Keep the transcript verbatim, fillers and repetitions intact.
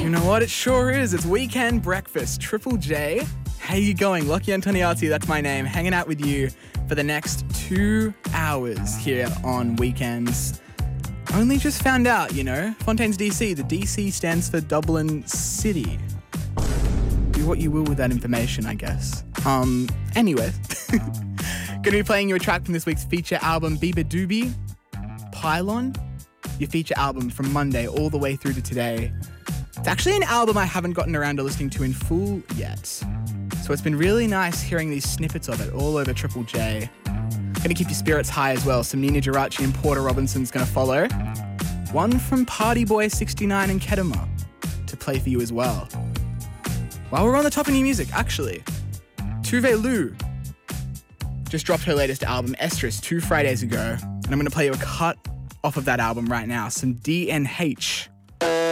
You know what? It sure is. It's Weekend Breakfast. Triple J. How you going? Lucky Antoniati, that's my name. Hanging out with you for the next two hours here on Weekends. Only just found out, you know, Fontaine's D C. The D C stands for Dublin City. Do what you will with that information, I guess. Um, anyway. Gonna be playing you a track from this week's feature album, Biba Doobie, Pylon. Your feature album from Monday all the way through to today. It's actually an album I haven't gotten around to listening to in full yet. So it's been really nice hearing these snippets of it all over Triple J. Gonna keep your spirits high as well. Some Nina Geraci and Porter Robinson's gonna follow. One from Party Boy sixty-nine and Kedema to play for you as well. While we're on the top of new music, actually, Tuve Lu just dropped her latest album, Estrus, two Fridays ago. And I'm gonna play you a cut off of that album right now. Some D N H.